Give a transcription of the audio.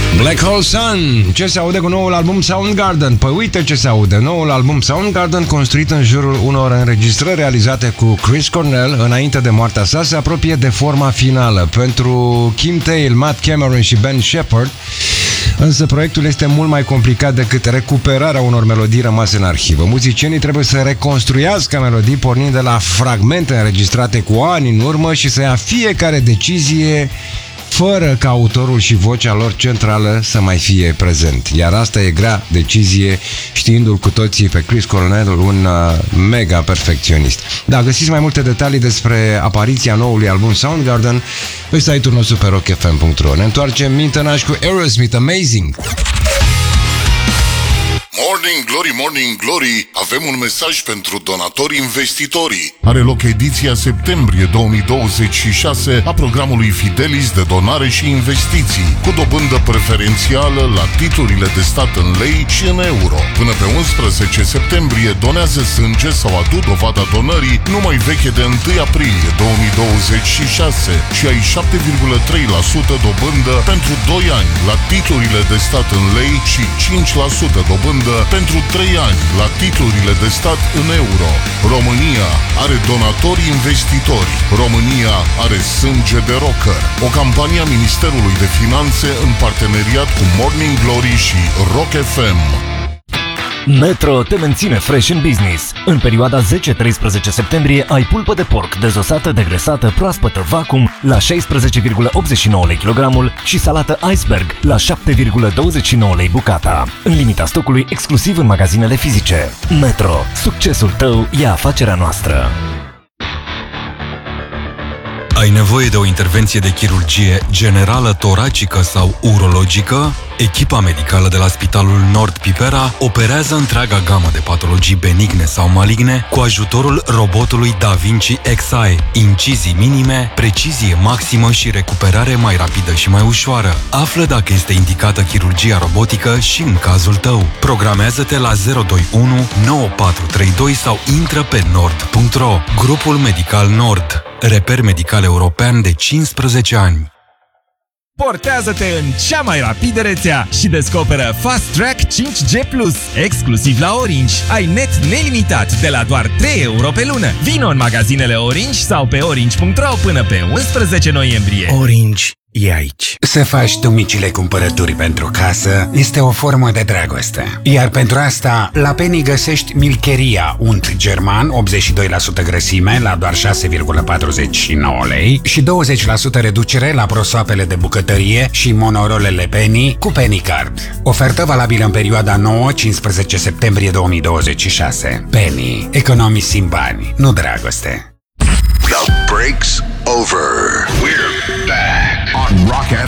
Black Hole Sun. Ce se aude cu noul album Soundgarden? Păi uite ce se aude. Noul album Soundgarden, construit în jurul unor înregistrări realizate cu Chris Cornell înainte de moartea sa, se apropie de forma finală. Pentru Kim Thayil, Matt Cameron și Ben Shepherd, însă proiectul este mult mai complicat decât recuperarea unor melodii rămase în arhivă. Muzicienii trebuie să reconstruiască melodii pornind de la fragmente înregistrate cu ani în urmă și să ia fiecare decizie fără ca autorul și vocea lor centrală să mai fie prezent. Iar asta e grea decizie, știindu-l cu toții pe Chris Cornell, un mega perfecționist. Da, găsiți mai multe detalii despre apariția noului album Soundgarden pe site-ul nostru pe rockfm.ro. Ne întoarcem mintănași cu Aerosmith, Amazing! Morning Glory, Morning Glory, avem un mesaj pentru donatori investitorii. Are loc ediția septembrie 2026 a programului Fidelis de donare și investiții, cu dobândă preferențială la titlurile de stat în lei și în euro. Până pe 11 septembrie donează sânge sau adu dovada donării numai veche de 1 aprilie 2026 și ai 7,3% dobândă pentru 2 ani la titlurile de stat în lei și 5% dobândă pentru 3 ani la titlurile de stat în euro. România are donatori investitori. România are sânge de rocker. O campanie a Ministerului de Finanțe în parteneriat cu Morning Glory și Rock FM. Metro te menține fresh în business. În perioada 10-13 septembrie ai pulpă de porc dezosată, degresată, proaspătă, vacuum la 16,89 lei kilogramul și salată iceberg la 7,29 lei bucata. În limita stocului exclusiv în magazinele fizice. Metro. Succesul tău e afacerea noastră. Ai nevoie de o intervenție de chirurgie generală, toracică sau urologică? Echipa medicală de la Spitalul Nord Pipera operează întreaga gamă de patologii benigne sau maligne cu ajutorul robotului Da Vinci Xi, incizii minime, precizie maximă și recuperare mai rapidă și mai ușoară. Află dacă este indicată chirurgia robotică și în cazul tău. Programează-te la 021 9432 sau intră pe nord.ro. Grupul Medical Nord. Reper medical european de 15 ani. Portează-te în cea mai rapidă rețea și descoperă Fast Track 5G+, exclusiv la Orange. Ai net nelimitat de la doar 3 euro pe lună. Vino în magazinele Orange sau pe orange.ro până pe 11 noiembrie. Orange e aici. Să faci tu micile cumpărături pentru casă este o formă de dragoste. Iar pentru asta, la Penny găsești Milcheria, unt german, 82% grăsime, la doar 6,49 lei și 20% reducere la prosoapele de bucătărie și monorolele Penny cu Penny Card. Ofertă valabilă în perioada 9-15 septembrie 2026. Penny. Economisim bani, nu dragoste. The break's over.